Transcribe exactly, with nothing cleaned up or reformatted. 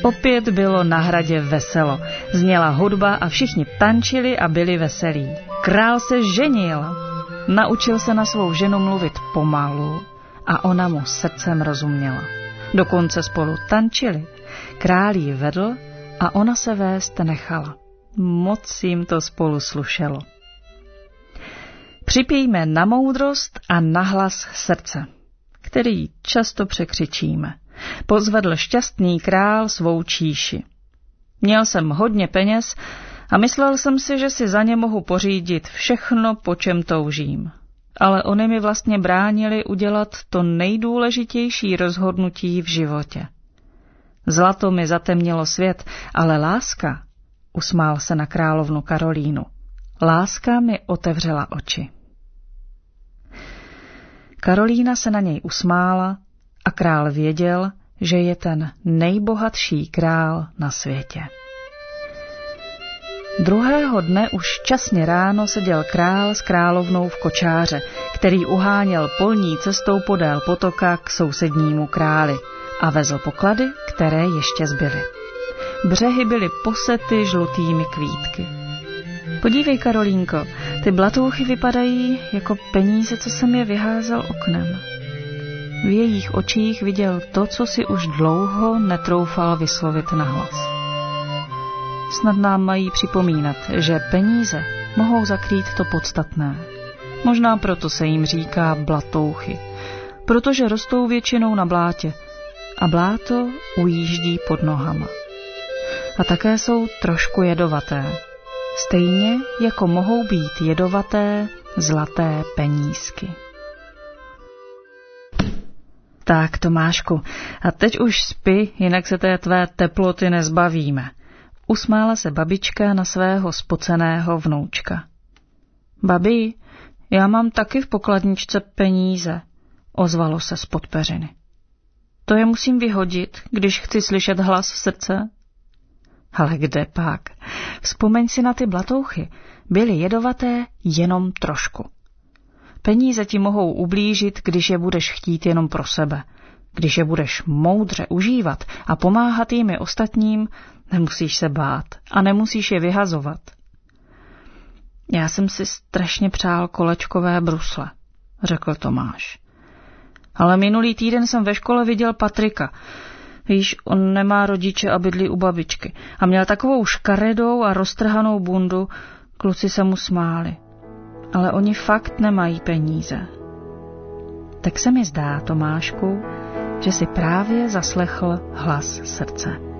Opět bylo na hradě veselo. Zněla hudba a všichni tančili a byli veselí. Král se ženil. Naučil se na svou ženu mluvit pomalu a ona mu srdcem rozuměla. Dokonce spolu tančili. Král ji vedl a ona se vést nechala. Moc jim to spolu slušelo. Připijme na moudrost a na hlas srdce, který často překřičíme. Pozvedl šťastný král svou číši. Měl jsem hodně peněz a myslel jsem si, že si za ně mohu pořídit všechno, po čem toužím. Ale oni mi vlastně bránili udělat to nejdůležitější rozhodnutí v životě. Zlato mi zatemnilo svět, ale láska, usmál se na královnu Karolínu, láska mi otevřela oči. Karolína se na něj usmála a král věděl, že je ten nejbohatší král na světě. Druhého dne už časně ráno seděl král s královnou v kočáře, který uháněl polní cestou podél potoka k sousednímu králi a vezl poklady, které ještě zbyly. Břehy byly posety žlutými kvítky. Podívej, Karolínko, ty blatouchy vypadají jako peníze, co jsem je vyházel oknem. V jejich očích viděl to, co si už dlouho netroufal vyslovit nahlas. Snad nám mají připomínat, že peníze mohou zakrýt to podstatné. Možná proto se jim říká blatouchy, protože rostou většinou na blátě a bláto ujíždí pod nohama. A také jsou trošku jedovaté, stejně jako mohou být jedovaté zlaté penízky. Tak, Tomášku, a teď už spi, jinak se té tvé teploty nezbavíme. Usmála se babička na svého spoceného vnoučka. Babi, já mám taky v pokladničce peníze, ozvalo se zpod peřiny. To je musím vyhodit, když chci slyšet hlas srdce. Ale kde pak? Vzpomeň si na ty blatouchy. Byly jedovaté jenom trošku. Peníze ti mohou ublížit, když je budeš chtít jenom pro sebe. Když je budeš moudře užívat a pomáhat jimi ostatním, nemusíš se bát a nemusíš je vyhazovat. Já jsem si strašně přál kolečkové brusle, řekl Tomáš. Ale minulý týden jsem ve škole viděl Patrika. Víš, on nemá rodiče a bydlí u babičky. A měl takovou škaredou a roztrhanou bundu, kluci se mu smáli. Ale oni fakt nemají peníze. Tak se mi zdá, Tomášku, že si právě zaslechl hlas srdce.